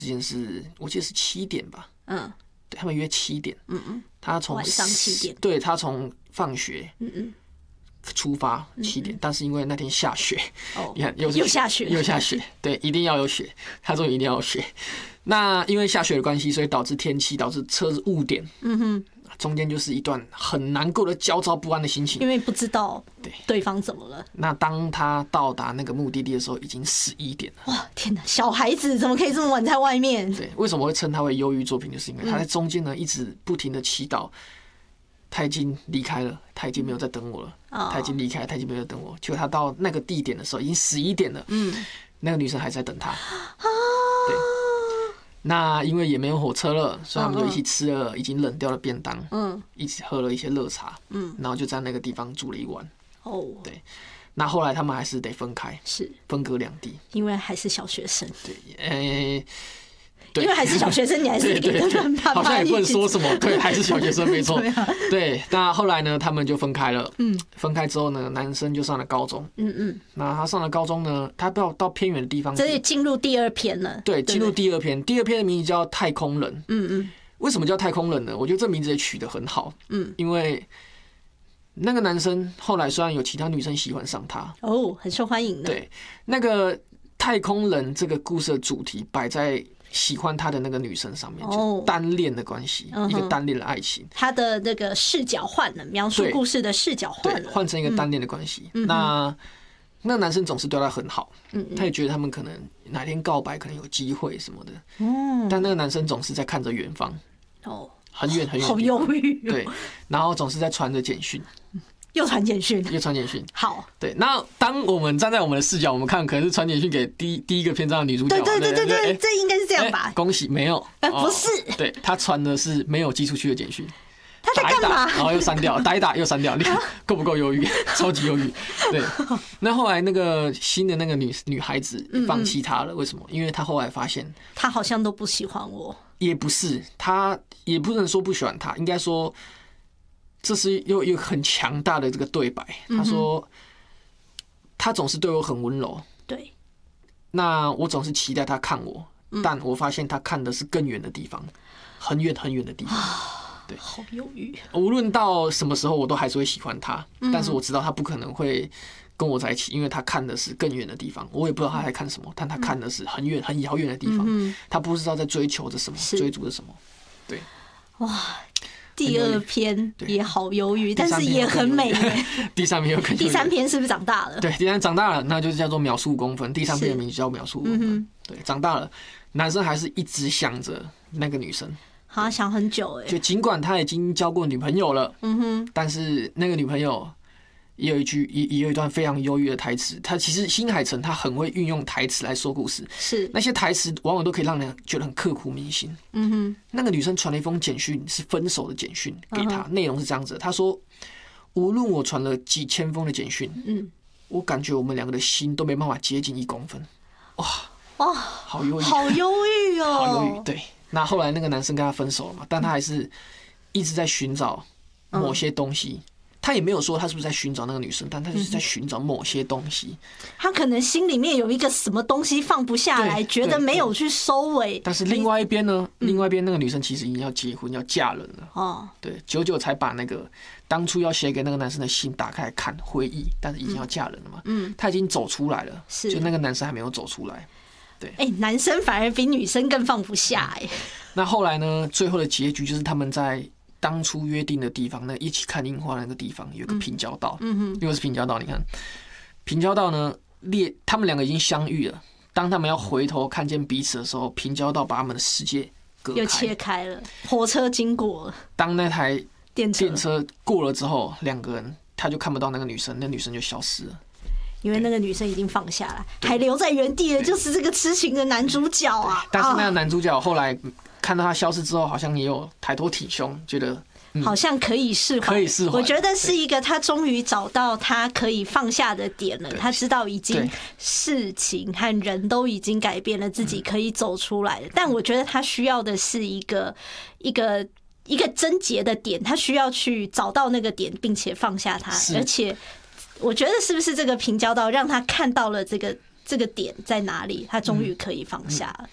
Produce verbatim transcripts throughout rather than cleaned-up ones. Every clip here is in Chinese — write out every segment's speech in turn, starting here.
时间是我记得是七点吧， 嗯， 对他们约七点， 嗯嗯， 他从晚上七点， 对他从放学， 嗯嗯， 出发七点，但是因为那天下雪， 哦， 你看又又下雪， 又下雪，对，一定要有雪，他说一定要有雪。那因为下雪的关系，所以导致天气导致车子误点，嗯哼，中间就是一段很难过的焦躁不安的心情， 因为不知道对对方怎么了。 那当他到达那个目的地的时候，已经十一点了。 哇，天哪！小孩子怎么可以这么晚在外面？ 对，为什么会称他为忧郁作品，就是因为他在中间呢一直不停的祈祷。他已经离开了，他已经没有在等我了。Oh. 他已经离开，他已经没有在等我。结果他到那个地点的时候，已经十一点了。嗯，那个女生还在等他。Oh. 对，那因为也没有火车了，所以他们就一起吃了已经冷掉的便当。嗯， oh. 一起喝了一些热茶。嗯，然后就在那个地方住了一晚。哦， oh. 对。那后来他们还是得分开，是分隔两地， 因为还是小学生。 对，诶。 因为还是小学生，你还是得跟爸爸好像也不能说什么，对，还是小学生没错。对, 啊、对，那后来呢，他们就分开了。嗯，分开之后呢，男生就上了高中。嗯嗯，那他上了高中呢，他到到偏远的地方， 这也进入第二篇了。 对，进入第二篇，第二篇的名字叫太空人。嗯嗯，为什么叫太空人呢？我觉得这名字也取得很好。嗯，因为那个男生后来虽然有其他女生喜欢上他， 哦，很受欢迎的。 对，那个太空人这个故事的主题摆在喜欢他的那个女生上面，就单恋的关系，一个单恋的爱情。 他的那个视角换了，描述故事的视角换了， 换成一个单恋的关系。那那个男生总是对他很好，他也觉得他们可能哪天告白可能有机会什么的。但那个男生总是在看着远方，哦，很远很远， 好忧郁。 对，然后总是在传着简讯。 又传简讯， 又传简讯。 好， 对。那当我们站在我们的视角，我们看可能是传简讯给第第一个篇章的女主角。 对对对对对，欸、这应该是这样吧？ 欸、恭喜，没有， 呃，不是。 哦、对，他传的是没有寄出去的简讯。 他在干嘛？ 打一打然后又删掉，打一打又删掉，你看够不够忧郁？超级忧郁。对。那后来那个新的那个女女孩子放弃他了，为什么？因为他后来发现， 他好像都不喜欢我。 也不是，他也不能说不喜欢他，应该说。这是又一个很强大的这个对白。他说：“他总是对我很温柔， 对。 那我总是期待他看我，但我发现他看的是更远的地方，很远很远的地方。对， 好忧郁。 无论到什么时候，我都还是会喜欢他，但是我知道他不可能会跟我在一起，因为他看的是更远的地方。我也不知道他在看什么，但他看的是很远很遥远的地方。他不知道在追求着什么，追逐着什么。对， 哇。”第二篇也好忧郁，但是也很美。 第三篇又更。 第三篇是不是长大了？ 对，第三长大了，那就是叫做秒速五公分。第三篇的名字叫秒速五公分。对，长大了，男生还是一直想着那个女生， 好像想很久哎。 就尽管他已经交过女朋友了，嗯哼，但是那个女朋友也有一句，也也有一段非常忧郁的台词。他其实新海诚他很会运用台词来说故事， 是那些台词往往都可以让人觉得很刻骨铭心。嗯哼，那个女生传了一封简讯，是分手的简讯给他，内容是这样子：她说，无论我传了几千封的简讯，嗯，我感觉我们两个的心都没办法接近一公分。哇哇，好忧郁， 好忧郁哦， 好忧郁。对，那后来那个男生跟他分手了嘛，但他还是一直在寻找某些东西。嗯，他也没有说他是不是在寻找那个女生，但他就是在寻找某些东西。 他可能心里面有一个什么东西放不下来，觉得没有去收尾。 但是另外一边呢，另外一边那个女生其实已经要结婚、要嫁人了。哦，对，久久才把那个当初要写给那个男生的信打开来看回忆，但是已经要嫁人了嘛。嗯，他已经走出来了，就那个男生还没有走出来。对， 哎、欸，男生反而比女生更放不下哎、欸。 那后来呢？最后的结局就是他们在当初约定的地方，那一起看樱花那个地方有个平交道，嗯哼，又是平交道。你看，平交道呢，列他们两个已经相遇了。当他们要回头看见彼此的时候，平交道把他们的世界隔开， 又切开了。火车经过了， 当那台电车电车过了之后，两个人他就看不到那个女生，那女生就消失了。 因为那个女生已经放下了，还留在原地的就是这个痴情的男主角啊！ 但是那个男主角后来看到他消失之后，好像也有抬头挺胸，觉得、 嗯、好像可以释怀。 可以释怀。 我觉得是一个他终于找到他可以放下的点了。他知道已经事情和人都已经改变了，自己可以走出来了。但我觉得他需要的是一个一个一个症结的点，他需要去找到那个点，并且放下它，而且。我觉得是不是这个平交道让他看到了这个这个点在哪里，他终于可以放下了。 嗯嗯、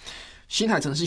新海诚是